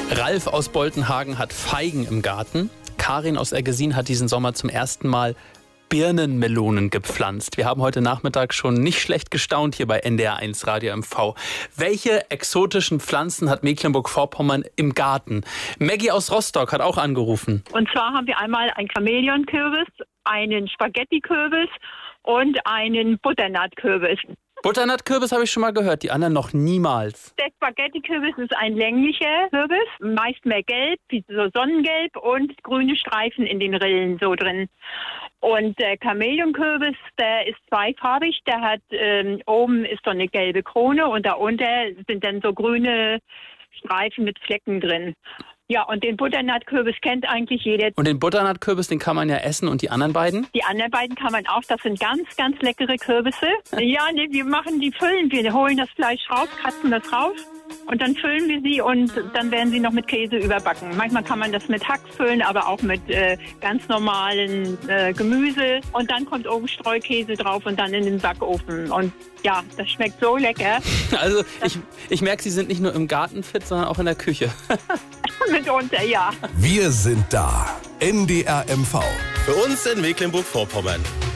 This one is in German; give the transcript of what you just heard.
Ralf aus Boltenhagen hat Feigen im Garten. Karin aus Ergesin hat diesen Sommer zum ersten Mal Birnenmelonen gepflanzt. Wir haben heute Nachmittag schon nicht schlecht gestaunt hier bei NDR1 Radio MV. Welche exotischen Pflanzen hat Mecklenburg-Vorpommern im Garten? Maggie aus Rostock hat auch angerufen. Und zwar haben wir einmal einen Chamäleonkürbis, einen Spaghettikürbis und einen Butternuttkürbis. Butternuttkürbis habe ich schon mal gehört, die anderen noch niemals. Der Spaghettikürbis ist ein länglicher Kürbis, meist mehr gelb, wie so Sonnengelb und grüne Streifen in den Rillen so drin. Und der Chamäleonkürbis, der ist zweifarbig, der hat oben ist so eine gelbe Krone und darunter sind dann so grüne Streifen mit Flecken drin. Ja, und den Butternuttkürbis kennt eigentlich jeder. Und den Butternuttkürbis, den kann man ja essen. Und die anderen beiden? Die anderen beiden kann man auch. Das sind ganz, ganz leckere Kürbisse. Ja, nee, wir holen das Fleisch raus, kratzen das raus. Und dann füllen wir sie und dann werden sie noch mit Käse überbacken. Manchmal kann man das mit Hack füllen, aber auch mit ganz normalen Gemüse. Und dann kommt oben Streukäse drauf und dann in den Backofen. Und ja, das schmeckt so lecker. Also ich merke, Sie sind nicht nur im Garten fit, sondern auch in der Küche. Mitunter, ja. Wir sind da. NDR MV. Für uns in Mecklenburg-Vorpommern.